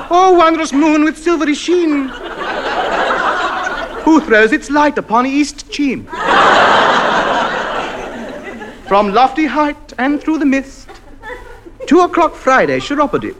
Oh, wondrous moon with silvery sheen, who throws its light upon East Cheam? From lofty height and through the mist, 2 o'clock Friday, chiropody.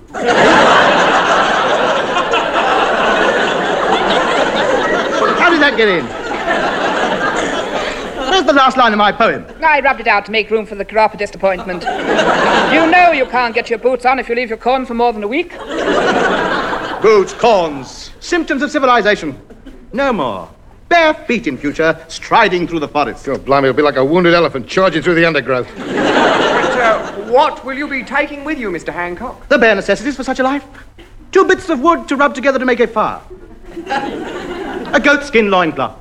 How did that get in? Where's the last line of my poem? I rubbed it out to make room for the chiropodist appointment. You know you can't get your boots on if you leave your corn for more than a week. Boots, corns, symptoms of civilization. No more. Bare feet in future, striding through the forest. God, blimey, it'll be like a wounded elephant charging through the undergrowth. But what will you be taking with you, Mr. Hancock? The bare necessities for such a life. 2 bits of wood to rub together to make a fire. A goatskin loincloth.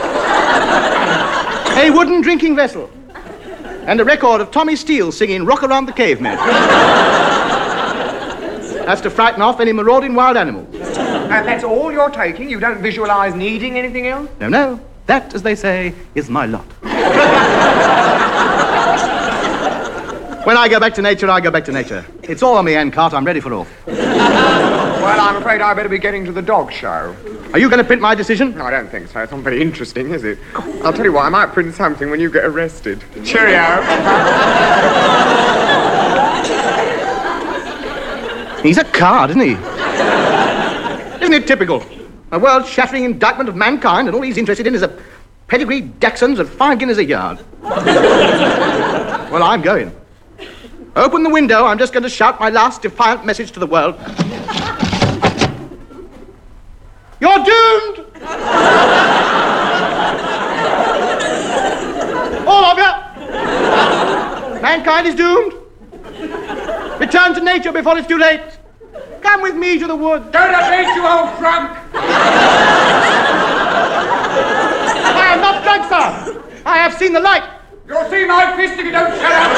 A wooden drinking vessel. And a record of Tommy Steele singing Rock Around the Caveman. That's to frighten off any marauding wild animals. And that's all you're taking? You don't visualize needing anything else? No, no. That, as they say, is my lot. When I go back to nature, I go back to nature. It's all on me, Ann Cart. I'm ready for all. Well, I'm afraid I better be getting to the dog show. Are you going to print my decision? No, I don't think so. It's not very interesting, is it? I'll tell you what, I might print something when you get arrested. Cheerio. He's a card, isn't he? Isn't it typical? A world-shattering indictment of mankind, and all he's interested in is a pedigree Dachshunds at 5 guineas a yard. Well, I'm going. Open the window. I'm just going to shout my last defiant message to the world. You're doomed! All of you! Mankind is doomed. Return to nature before it's too late. Come with me to the woods. Go to bed, you old drunk! I am not drunk, sir. I have seen the light. You'll see my fist if you don't shut up!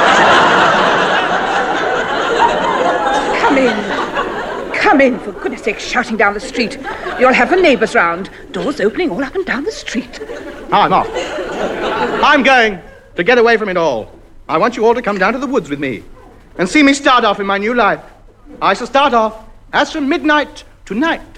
Come in. Come in, for goodness sake, shouting down the street. You'll have the neighbours round. Doors opening all up and down the street. I'm off. I'm going to get away from it all. I want you all to come down to the woods with me and see me start off in my new life. I shall start off as from midnight to night.